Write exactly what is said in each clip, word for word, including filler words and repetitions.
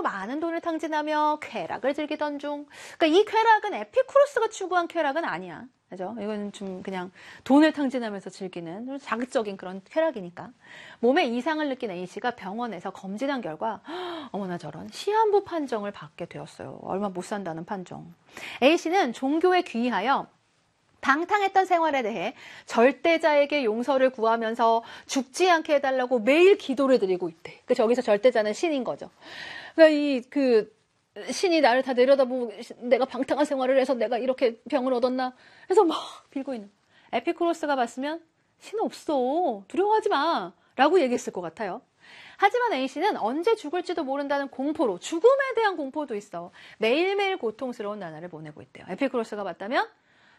많은 돈을 탕진하며 쾌락을 즐기던 중. 그러니까 이 쾌락은 에피쿠로스가 추구한 쾌락은 아니야. 그죠? 이건 좀 그냥 돈을 탕진하면서 즐기는 자극적인 그런 쾌락이니까. 몸에 이상을 느낀 A씨가 병원에서 검진한 결과 어머나 저런 시한부 판정을 받게 되었어요. 얼마 못 산다는 판정. A씨는 종교에 귀의하여 방탕했던 생활에 대해 절대자에게 용서를 구하면서 죽지 않게 해달라고 매일 기도를 드리고 있대. 그 저기서 절대자는 신인 거죠. 그러니까 이 그 신이 나를 다 내려다보고 내가 방탕한 생활을 해서 내가 이렇게 병을 얻었나? 그래서 막 빌고 있는. 에피쿠로스가 봤으면 신 없어. 두려워하지 마. 라고 얘기했을 것 같아요. 하지만 A씨는 언제 죽을지도 모른다는 공포로, 죽음에 대한 공포도 있어. 매일매일 고통스러운 나날을 보내고 있대요. 에피쿠로스가 봤다면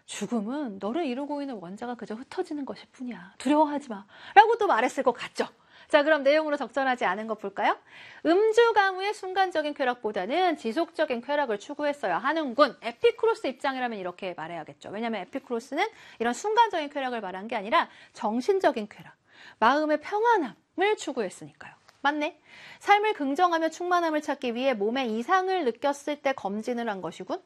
죽음은 너를 이루고 있는 원자가 그저 흩어지는 것일 뿐이야. 두려워하지 마. 라고 또 말했을 것 같죠. 자, 그럼 내용으로 적절하지 않은 거 볼까요? 음주 가무의 순간적인 쾌락보다는 지속적인 쾌락을 추구했어야 하는군. 에피쿠로스 입장이라면 이렇게 말해야겠죠. 왜냐하면 에피쿠로스는 이런 순간적인 쾌락을 말한 게 아니라 정신적인 쾌락, 마음의 평안함을 추구했으니까요. 맞네. 삶을 긍정하며 충만함을 찾기 위해 몸에 이상을 느꼈을 때 검진을 한 것이군.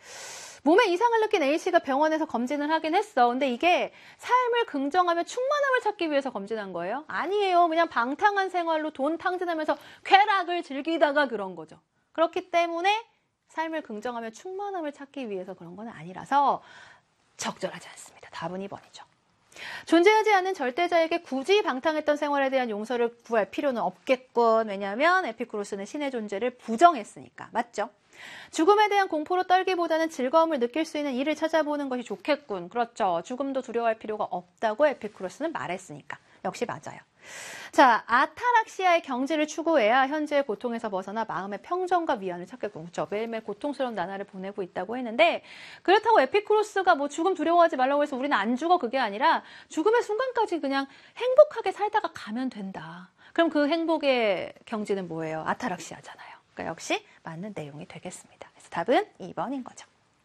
몸에 이상을 느낀 A씨가 병원에서 검진을 하긴 했어. 근데 이게 삶을 긍정하며 충만함을 찾기 위해서 검진한 거예요? 아니에요. 그냥 방탕한 생활로 돈 탕진하면서 쾌락을 즐기다가 그런 거죠. 그렇기 때문에 삶을 긍정하며 충만함을 찾기 위해서 그런 건 아니라서 적절하지 않습니다. 답은 이 번이죠. 존재하지 않는 절대자에게 굳이 방탕했던 생활에 대한 용서를 구할 필요는 없겠군. 왜냐하면 에피쿠로스는 신의 존재를 부정했으니까. 맞죠? 죽음에 대한 공포로 떨기보다는 즐거움을 느낄 수 있는 일을 찾아보는 것이 좋겠군. 그렇죠. 죽음도 두려워할 필요가 없다고 에피쿠로스는 말했으니까. 역시 맞아요. 자, 아타락시아의 경지를 추구해야 현재의 고통에서 벗어나 마음의 평정과 위안을 찾겠군. 그렇죠. 매일매일 고통스러운 나날을 보내고 있다고 했는데 그렇다고 에피쿠로스가 뭐 죽음 두려워하지 말라고 해서 우리는 안 죽어 그게 아니라 죽음의 순간까지 그냥 행복하게 살다가 가면 된다. 그럼 그 행복의 경지는 뭐예요? 아타락시아잖아요. 그러니까 역시 맞는 내용이 되겠습니다. 그래서 답은 이 번인 거죠.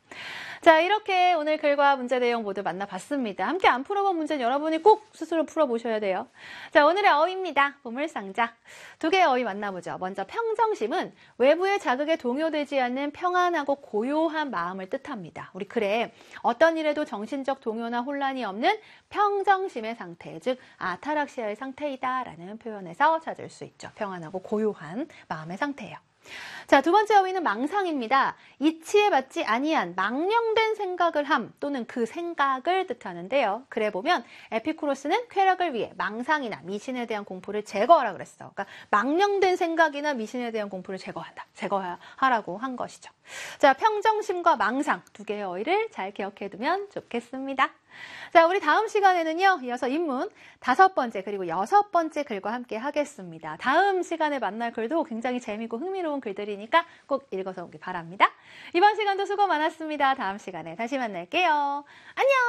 자, 이렇게 오늘 글과 문제 내용 모두 만나봤습니다. 함께 안 풀어본 문제는 여러분이 꼭 스스로 풀어보셔야 돼요. 자, 오늘의 어휘입니다. 보물상자. 두 개의 어휘 만나보죠. 먼저 평정심은 외부의 자극에 동요되지 않는 평안하고 고요한 마음을 뜻합니다. 우리 글에 어떤 일에도 정신적 동요나 혼란이 없는 평정심의 상태, 즉 아타락시아의 상태이다 라는 표현에서 찾을 수 있죠. 평안하고 고요한 마음의 상태예요. 자, 두 번째 어휘는 망상입니다. 이치에 받지 아니한 망령된 생각을 함 또는 그 생각을 뜻하는데요. 그래 보면 에피쿠로스는 쾌락을 위해 망상이나 미신에 대한 공포를 제거하라 그랬어. 그러니까 망령된 생각이나 미신에 대한 공포를 제거한다. 제거하라고 한 것이죠. 자, 평정심과 망상 두 개의 어휘를 잘 기억해 두면 좋겠습니다. 자, 우리 다음 시간에는요, 이어서 인문 다섯 번째 그리고 여섯 번째 글과 함께 하겠습니다. 다음 시간에 만날 글도 굉장히 재미있고 흥미로운 글들이니까 꼭 읽어서 오기 바랍니다. 이번 시간도 수고 많았습니다. 다음 시간에 다시 만날게요. 안녕!